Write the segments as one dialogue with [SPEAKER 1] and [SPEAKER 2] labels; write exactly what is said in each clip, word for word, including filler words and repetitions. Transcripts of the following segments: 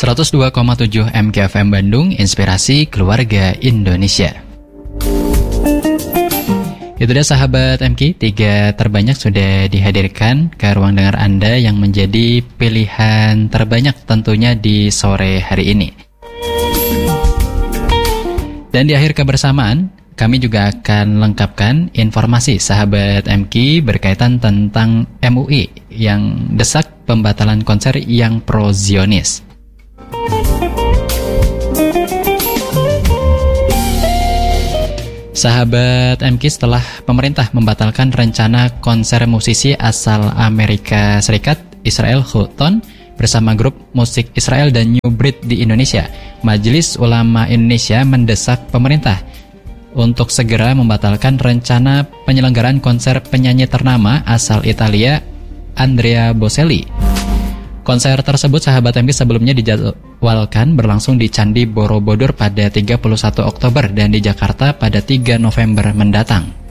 [SPEAKER 1] seratus dua koma tujuh M K F M Bandung, Inspirasi Keluarga Indonesia. Itu dia sahabat M K, tiga terbanyak sudah dihadirkan ke ruang dengar Anda yang menjadi pilihan terbanyak tentunya di sore hari ini. Dan di akhir kebersamaan, kami juga akan lengkapkan informasi sahabat M K berkaitan tentang M U I yang desak pembatalan konser yang pro-Zionis. Sahabat M K, setelah pemerintah membatalkan rencana konser musisi asal Amerika Serikat, Israel Houghton, bersama grup musik Israel dan New Breed di Indonesia, Majelis Ulama Indonesia mendesak pemerintah untuk segera membatalkan rencana penyelenggaraan konser penyanyi ternama asal Italia, Andrea Bocelli. Konser tersebut sahabat M K sebelumnya dijadwalkan berlangsung di Candi Borobudur pada tiga puluh satu Oktober dan di Jakarta pada tiga November mendatang.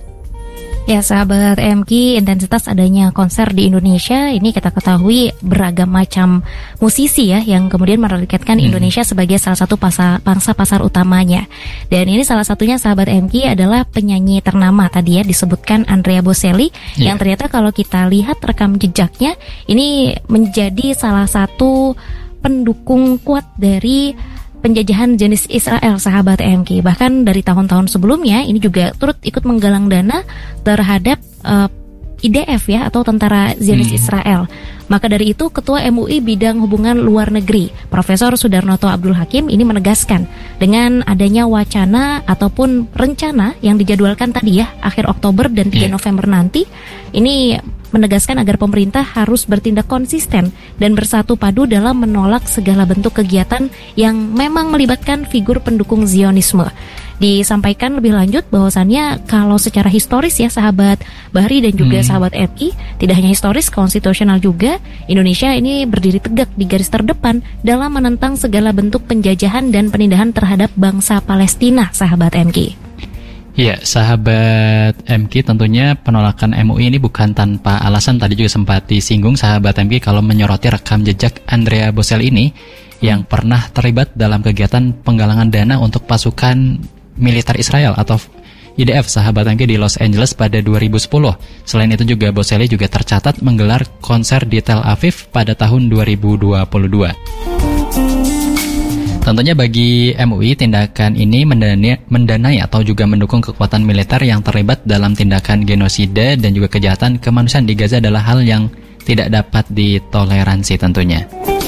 [SPEAKER 2] Ya sahabat M K, intensitas adanya konser di Indonesia ini kita ketahui beragam macam musisi ya yang kemudian menargetkan hmm. Indonesia sebagai salah satu pasar, pangsa pasar utamanya. Dan ini salah satunya sahabat M K adalah penyanyi ternama tadi ya disebutkan Andrea Bocelli yeah. yang ternyata kalau kita lihat rekam jejaknya ini menjadi salah satu pendukung kuat dari penjajahan Zionis Israel sahabat M K. Bahkan dari tahun-tahun sebelumnya ini juga turut ikut menggalang dana terhadap uh, I D F ya atau Tentara Zionis hmm. Israel. Maka dari itu Ketua M U I Bidang Hubungan Luar Negeri Profesor Sudarnoto Abdul Hakim ini menegaskan dengan adanya wacana ataupun rencana yang dijadwalkan tadi ya akhir Oktober dan tiga yeah. November nanti ini menegaskan agar pemerintah harus bertindak konsisten dan bersatu padu dalam menolak segala bentuk kegiatan yang memang melibatkan figur pendukung Zionisme. Disampaikan lebih lanjut bahwasannya kalau secara historis ya sahabat Bahri dan juga hmm. sahabat M I, tidak hanya historis, konstitusional juga, Indonesia ini berdiri tegak di garis terdepan dalam menentang segala bentuk penjajahan dan penindahan terhadap bangsa Palestina sahabat M K.
[SPEAKER 1] Ya, sahabat M K, tentunya penolakan M U I ini bukan tanpa alasan. Tadi juga sempat disinggung sahabat M K kalau menyoroti rekam jejak Andrea Bocelli ini yang pernah terlibat dalam kegiatan penggalangan dana untuk pasukan militer Israel atau I D F sahabat M K di Los Angeles pada dua ribu sepuluh. Selain itu juga Bocelli juga tercatat menggelar konser di Tel Aviv pada tahun dua ribu dua puluh dua. Tentunya bagi M U I, tindakan ini mendanai, mendanai atau juga mendukung kekuatan militer yang terlibat dalam tindakan genosida dan juga kejahatan kemanusiaan di Gaza adalah hal yang tidak dapat ditoleransi tentunya.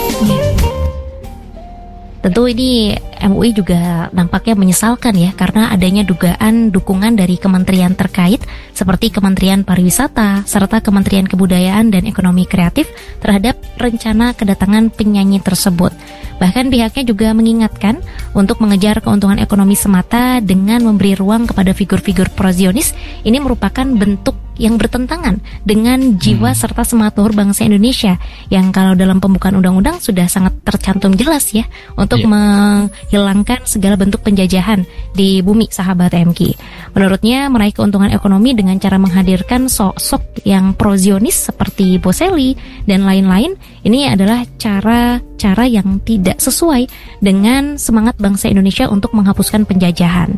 [SPEAKER 2] Tentu ini M U I juga nampaknya menyesalkan ya karena adanya dugaan dukungan dari kementerian terkait seperti Kementerian Pariwisata serta Kementerian Kebudayaan dan Ekonomi Kreatif terhadap rencana kedatangan penyanyi tersebut. Bahkan pihaknya juga mengingatkan untuk mengejar keuntungan ekonomi semata dengan memberi ruang kepada figur-figur pro-Zionis ini merupakan bentuk yang bertentangan dengan jiwa hmm. serta semangat luhur bangsa Indonesia yang kalau dalam pembukaan undang-undang sudah sangat tercantum jelas ya untuk yeah. menghilangkan segala bentuk penjajahan di bumi sahabat M K. Menurutnya meraih keuntungan ekonomi dengan cara menghadirkan sosok yang pro-Zionis seperti Bocelli dan lain-lain ini adalah cara-cara yang tidak sesuai dengan semangat bangsa Indonesia untuk menghapuskan penjajahan.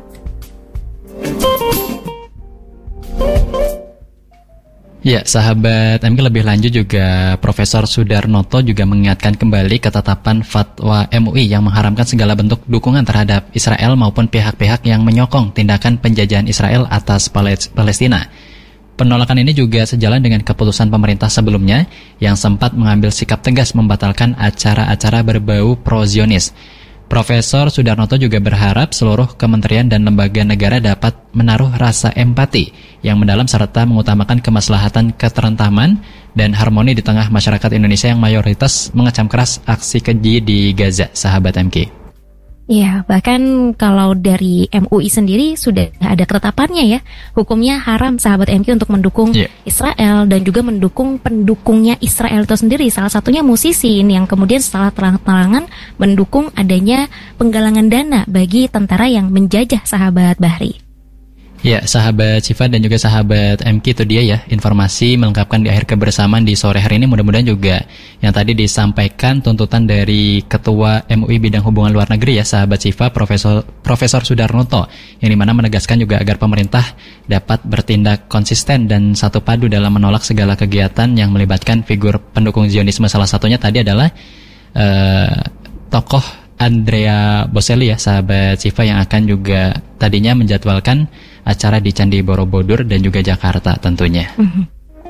[SPEAKER 1] Ya, sahabat M K, lebih lanjut juga Profesor Sudarnoto juga mengingatkan kembali ketetapan fatwa M U I yang mengharamkan segala bentuk dukungan terhadap Israel maupun pihak-pihak yang menyokong tindakan penjajahan Israel atas Palestina. Penolakan ini juga sejalan dengan keputusan pemerintah sebelumnya yang sempat mengambil sikap tegas membatalkan acara-acara berbau pro-Zionis. Profesor Sudarnoto juga berharap seluruh kementerian dan lembaga negara dapat menaruh rasa empati yang mendalam serta mengutamakan kemaslahatan keterentaman dan harmoni di tengah masyarakat Indonesia yang mayoritas mengecam keras aksi keji di Gaza, sahabat M K.
[SPEAKER 2] Ya, bahkan kalau dari M U I sendiri sudah ada ketetapannya ya, hukumnya haram sahabat M K untuk mendukung yeah. Israel dan juga mendukung pendukungnya Israel itu sendiri. Salah satunya musisi ini yang kemudian setelah terang-terangan mendukung adanya penggalangan dana bagi tentara yang menjajah sahabat Bahri.
[SPEAKER 1] Ya, sahabat Syifa dan juga sahabat M K, itu dia ya informasi melengkapkan di akhir kebersamaan di sore hari ini. Mudah-mudahan juga yang tadi disampaikan tuntutan dari Ketua M U I Bidang Hubungan Luar Negeri ya, sahabat Syifa, Profesor Profesor Sudarnoto, yang dimana menegaskan juga agar pemerintah dapat bertindak konsisten dan satu padu dalam menolak segala kegiatan yang melibatkan figur pendukung Zionisme. Salah satunya tadi adalah uh, tokoh Andrea Bocelli ya, sahabat Syifa, yang akan juga tadinya menjadwalkan acara di Candi Borobudur dan juga Jakarta tentunya. Mm-hmm.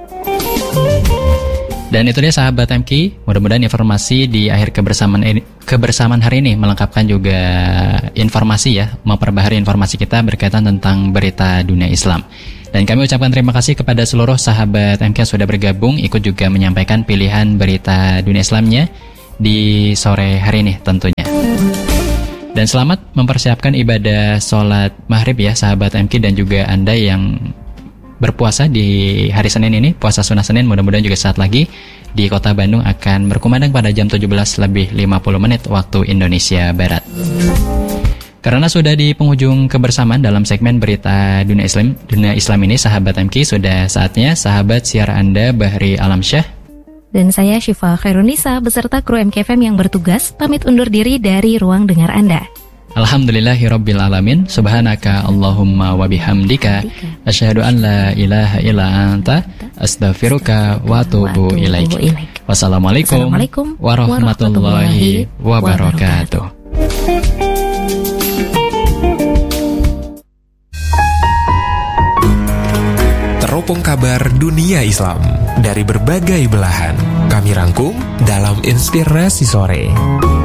[SPEAKER 1] Dan itu dia sahabat M K, mudah-mudahan informasi di akhir kebersamaan ini, kebersamaan hari ini melengkapkan juga informasi ya, memperbaharui informasi kita berkaitan tentang berita dunia Islam. Dan kami ucapkan terima kasih kepada seluruh sahabat M K yang sudah bergabung, ikut juga menyampaikan pilihan berita dunia Islamnya di sore hari ini tentunya. Dan selamat mempersiapkan ibadah sholat maghrib ya sahabat M K, dan juga Anda yang berpuasa di hari Senin ini, puasa sunnah Senin, mudah-mudahan juga saat lagi di kota Bandung akan berkumandang pada jam tujuh belas lebih lima puluh menit waktu Indonesia Barat. Karena sudah di penghujung kebersamaan dalam segmen berita dunia Islam, dunia Islam ini sahabat M K, sudah saatnya sahabat siar Anda Bahri Alamsyah
[SPEAKER 2] dan saya Syifa Khairunisa beserta kru M K F M yang bertugas pamit undur diri dari ruang dengar Anda.
[SPEAKER 1] Alhamdulillahirabbil alamin, subhanaka Allahumma wa bihamdika asyhadu an la ilaha illa anta astaghfiruka wa atubu ilaik. Wassalamualaikum warahmatullahi wabarakatuh.
[SPEAKER 3] Teropong kabar dunia Islam dari berbagai belahan kami rangkum dalam Inspirasi Sore.